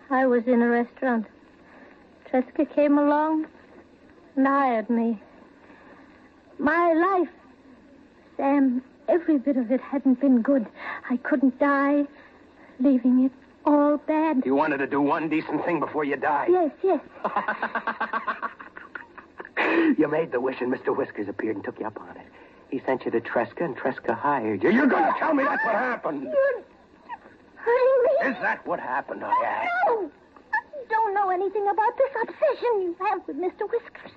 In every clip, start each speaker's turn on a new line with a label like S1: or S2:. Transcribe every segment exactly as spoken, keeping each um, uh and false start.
S1: I was in a restaurant. Tresca came along and hired me. My life, Sam, every bit of it hadn't been good. I couldn't die, leaving it all bad.
S2: You wanted to do one decent thing before you died.
S1: Yes, yes.
S2: You made the wish, and Mister Whiskers appeared and took you up on it. He sent you to Tresca, and Tresca hired you. You're going to tell me that's what happened.
S1: You're hurting me.
S2: Is that what happened, I asked?
S1: No. You don't know anything about this obsession you have with Mister Whiskers.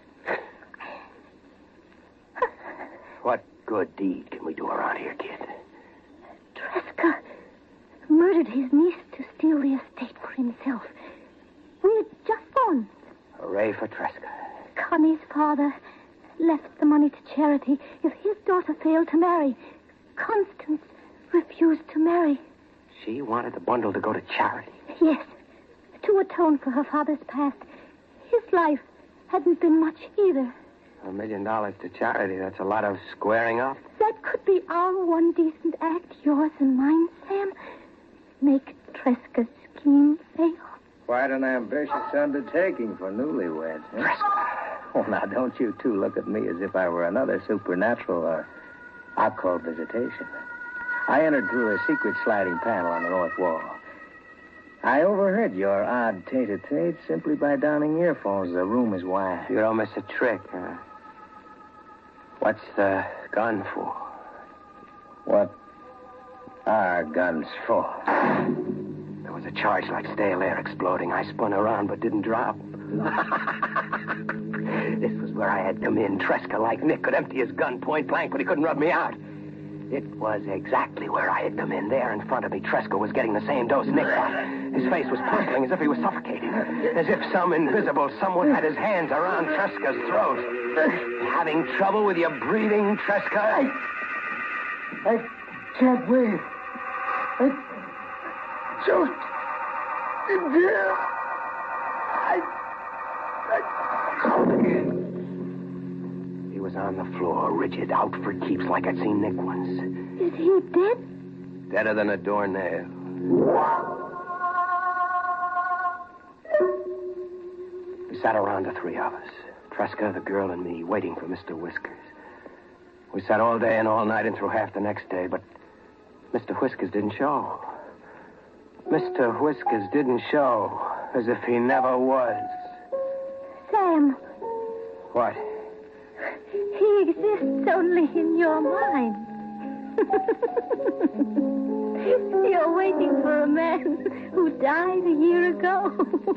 S2: What good deed can we do around here, kid?
S1: Tresca murdered his niece to steal the estate for himself. We had just phoned.
S2: Hooray for Tresca.
S1: Connie's father left the money to charity if his daughter failed to marry. Constance refused to marry.
S2: She wanted the bundle to go to charity.
S1: Yes, to atone for her father's past. His life hadn't been much either.
S2: A million dollars to charity, that's a lot of squaring up.
S1: That could be our one decent act, yours and mine, Sam. Make Tresca's scheme fail.
S3: Quite an ambitious undertaking for newlyweds, huh?
S2: Tresca.
S3: Oh, now, don't you two look at me as if I were another supernatural or occult visitation. I entered through a secret sliding panel on the north wall. I overheard your odd tete-a-tete simply by donning earphones. The room is wide.
S2: You don't miss a trick, huh? What's the gun for?
S3: What are guns for?
S2: There was a charge like stale air exploding. I spun around but didn't drop. This was where I had come in. Tresca, like Nick, could empty his gun point blank, but he couldn't rub me out. It was exactly where I had come in. There in front of me, Tresca was getting the same dose Nick got. His face was purpling as if he was suffocating. As if some invisible someone had his hands around Tresca's throat. Having trouble with your breathing, Tresca?
S3: I, I can't breathe. I choked in there. I... I...
S2: He was on the floor, rigid, out for keeps like I'd seen Nick once.
S1: Is he dead?
S2: Deader than a doornail. We sat around, the three of us. Tresca, the girl, and me, waiting for Mister Whiskers. We sat all day and all night and through half the next day, but Mister Whiskers didn't show. Mister Whiskers didn't show, as if he never was.
S1: Sam.
S2: What?
S1: He exists only in your mind. You're waiting for a man who died a year ago.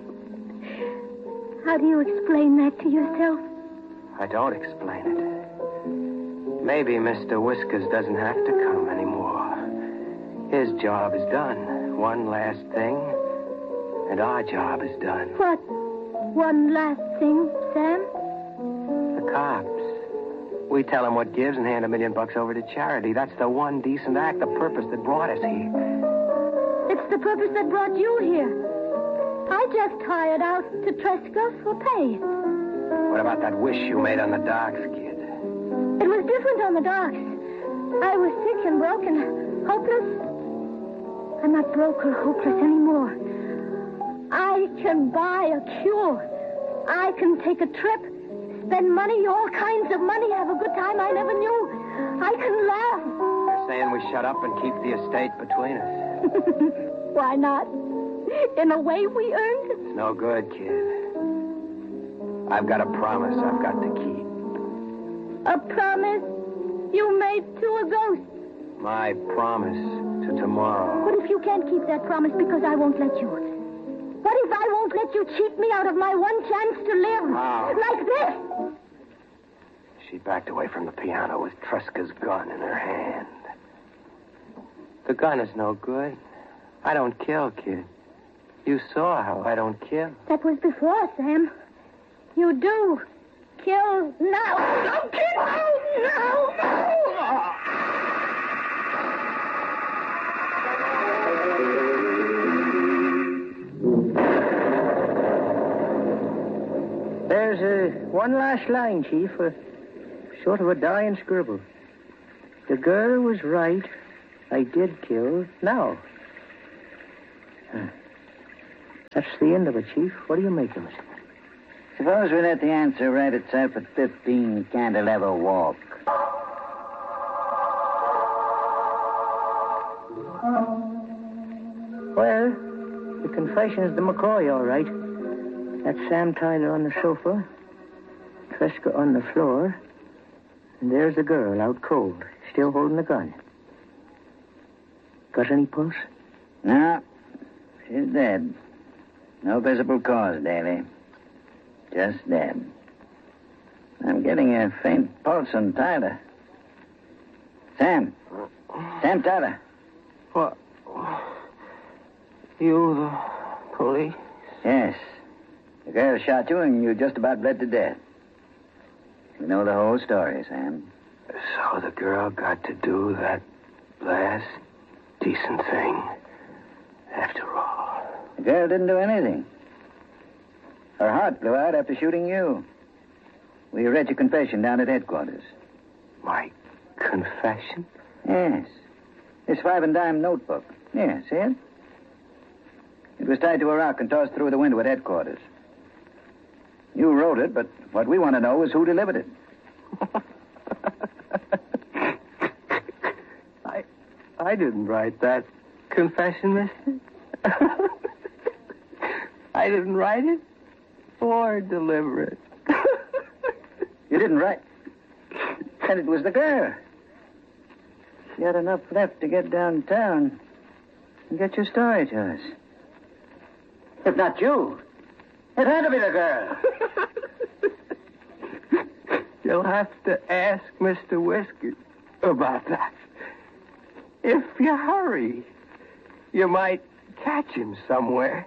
S1: How do you explain that to yourself?
S2: I don't explain it. Maybe Mister Whiskers doesn't have to come anymore. His job is done. One last thing, and our job is done.
S1: What? One last thing, Sam?
S2: The cops. We tell them what gives and hand a million bucks over to charity. That's the one decent act, the purpose that brought us here.
S1: It's the purpose that brought you here. I just hired out to Tresca for pay.
S2: What about that wish you made on the docks, kid?
S1: It was different on the docks. I was sick and broken, hopeless. I'm not broke or hopeless anymore. I can buy a cure. I can take a trip, spend money, all kinds of money, have a good time I never knew. I can laugh.
S2: You're saying we shut up and keep the estate between us.
S1: Why not? In a way, we earned it.
S2: It's no good, kid. I've got a promise I've got to keep.
S1: A promise you made to a ghost.
S2: My promise to tomorrow.
S1: What if you can't keep that promise because I won't let you? What if I won't let you cheat me out of my one chance to live?
S2: How?
S1: Like this?
S2: She backed away from the piano with Tresca's gun in her hand. The gun is no good. I don't kill, kid. You saw how I don't kill.
S1: That was before, Sam. You do. Kill now. No, kid, no, no, no.
S3: There's uh, one last line, Chief, uh, sort of a dying scribble. The girl was right. I did kill now. Huh. That's the end of it, Chief. What do you make of it?
S4: Suppose we let the answer write itself at fifteen Cantilever Walk.
S3: Well, the confession is the McCoy, all right. That's Sam Tyler on the sofa, Tresca on the floor, and there's the girl out cold, still holding the gun. Got any pulse?
S4: No, she's dead. No visible cause, Daly. Just dead. I'm getting a faint pulse on Tyler. Sam. Sam Tyler.
S2: What? You, the police?
S4: Yes. The girl shot you and you just about bled to death. You know the whole story, Sam.
S2: So the girl got to do that last decent thing after all.
S4: The girl didn't do anything. Her heart blew out after shooting you. We read your confession down at headquarters.
S2: My confession?
S4: Yes. This five and dime notebook. Yeah, see it? It was tied to a rock and tossed through the window at headquarters. You wrote it, but what we want to know is who delivered it.
S2: I I didn't write that confession, mister. I didn't write it or deliver it.
S4: You didn't write? And it was the girl. She had enough left to get downtown and get your story to us. If not you, it had to be the girl.
S2: You'll have to ask Mister Whiskers about that. If you hurry, you might catch him somewhere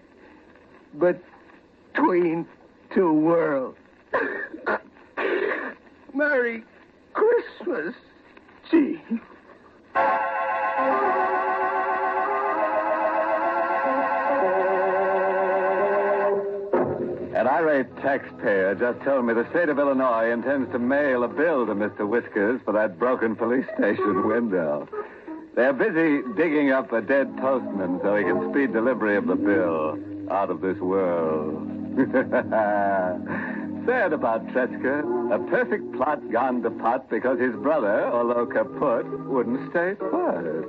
S2: between two worlds. Merry Christmas, Chief.
S5: An irate taxpayer just told me the state of Illinois intends to mail a bill to Mister Whiskers for that broken police station window. They're busy digging up a dead postman so he can speed delivery of the bill out of this world. Sad about Tresca. A perfect plot gone to pot because his brother, although kaput, wouldn't stay put.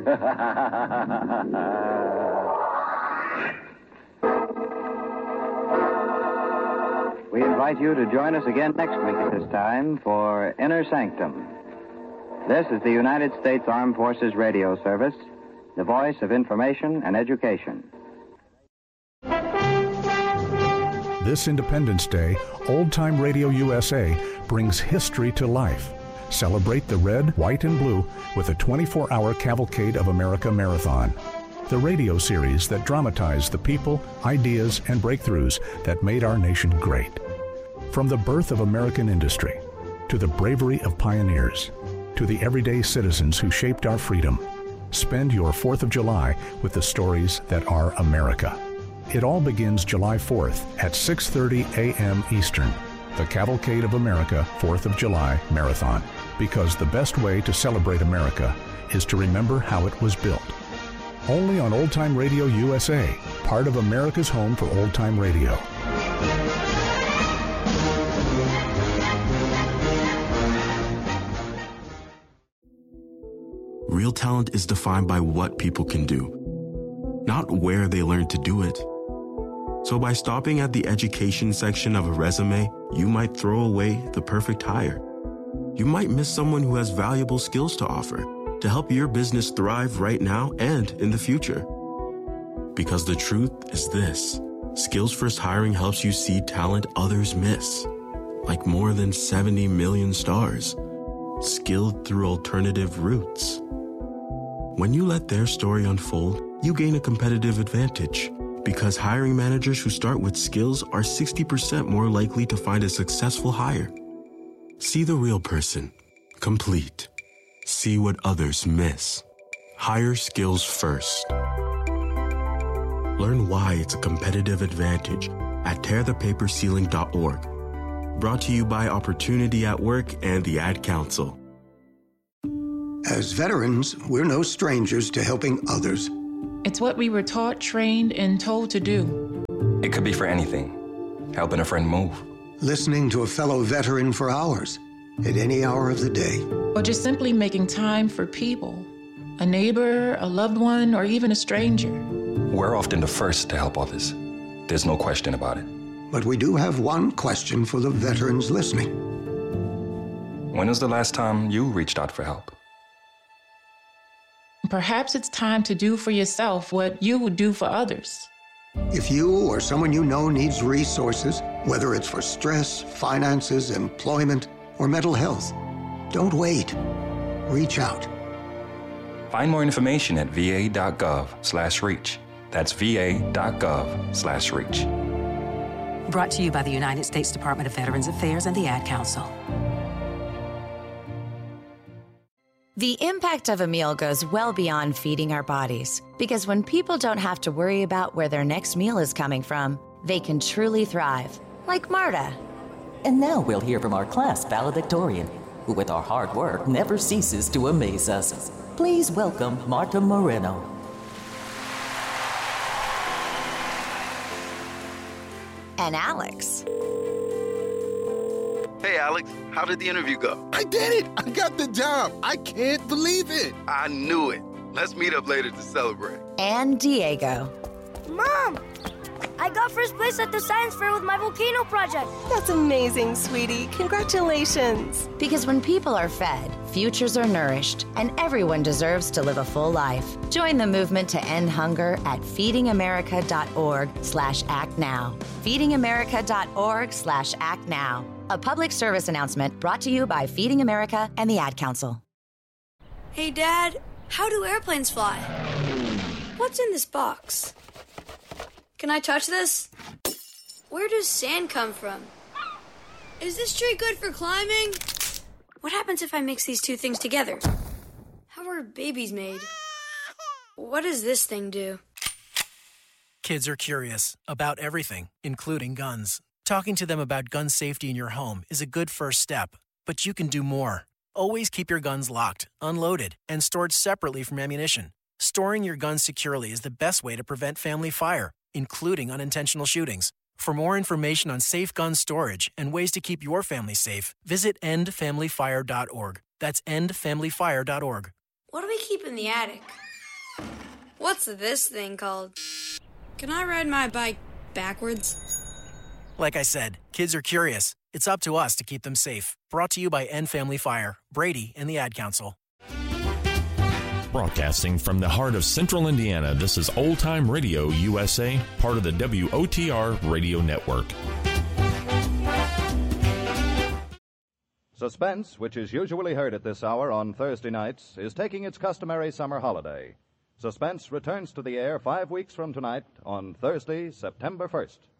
S6: We invite you to join us again next week at this time for Inner Sanctum. This is the United States Armed Forces Radio Service, the voice of information and education.
S7: This Independence Day, Old Time Radio U S A brings history to life. Celebrate the red, white, and blue with a twenty-four hour Cavalcade of America marathon. The radio series that dramatized the people, ideas, and breakthroughs that made our nation great. From the birth of American industry, to the bravery of pioneers, to the everyday citizens who shaped our freedom, spend your fourth of July with the stories that are America. It all begins July fourth at six thirty a.m. Eastern. The Cavalcade of America fourth of July Marathon. Because the best way to celebrate America is to remember how it was built. Only on Old Time Radio U S A, part of America's home for old time radio.
S8: Real talent is defined by what people can do, not where they learn to do it. So by stopping at the education section of a resume, you might throw away the perfect hire. You might miss someone who has valuable skills to offer to help your business thrive right now and in the future. Because the truth is this: Skills First Hiring helps you see talent others miss, like more than seventy million stars, skilled through alternative routes. When you let their story unfold, you gain a competitive advantage, because hiring managers who start with skills are sixty percent more likely to find a successful hire. See the real person, complete. See what others miss. Hire skills first. Learn why it's a competitive advantage at tear the paper ceiling dot org. Brought to you by Opportunity at Work and the Ad Council.
S9: As veterans, we're no strangers to helping others.
S10: It's what we were taught, trained, and told to do. It could be for anything. Helping a friend move.
S9: Listening to a fellow veteran for hours, at any hour of the day.
S11: Or just simply making time for people. A neighbor, a loved one, or even a stranger.
S10: We're often the first to help others. There's no question about it.
S9: But we do have one question for the veterans listening.
S10: When was the last time you reached out for help?
S11: Perhaps it's time to do for yourself what you would do for others.
S9: If you or someone you know needs resources, whether it's for stress, finances, employment, or mental health, don't wait. Reach out.
S10: Find more information at va.gov slash reach. That's va.gov slash reach.
S12: Brought to you by the United States Department of Veterans Affairs and the Ad Council.
S13: The impact of a meal goes well beyond feeding our bodies, because when people don't have to worry about where their next meal is coming from, they can truly thrive, like Marta.
S14: And now we'll hear from our class valedictorian, who with our hard work never ceases to amaze us. Please welcome Marta Moreno.
S13: And Alex.
S15: Hey, Alex, how did the interview go?
S16: I did it! I got the job! I can't believe it!
S15: I knew it. Let's meet up later to celebrate.
S13: And Diego.
S17: Mom! I got first place at the science fair with my volcano project.
S18: That's amazing, sweetie. Congratulations.
S13: Because when people are fed, futures are nourished, and everyone deserves to live a full life. Join the movement to end hunger at feedingamerica.org slash act now. feedingamerica.org slash act now. A public service announcement brought to you by Feeding America and the Ad Council.
S17: Hey, Dad, how do airplanes fly? What's in this box? Can I touch this? Where does sand come from? Is this tree good for climbing? What happens if I mix these two things together? How are babies made? What does this thing do?
S19: Kids are curious about everything, including guns. Talking to them about gun safety in your home is a good first step, but you can do more. Always keep your guns locked, unloaded, and stored separately from ammunition. Storing your guns securely is the best way to prevent family fire, including unintentional shootings. For more information on safe gun storage and ways to keep your family safe, visit end family fire dot org. That's end family fire dot org.
S17: What do we keep in the attic? What's this thing called? Can I ride my bike backwards?
S19: Like I said, kids are curious. It's up to us to keep them safe. Brought to you by End Family Fire, Brady, and the Ad Council.
S20: Broadcasting from the heart of Central Indiana, this is Old Time Radio U S A, part of the W O T R Radio Network.
S21: Suspense, which is usually heard at this hour on Thursday nights, is taking its customary summer holiday. Suspense returns to the air five weeks from tonight on Thursday, September first.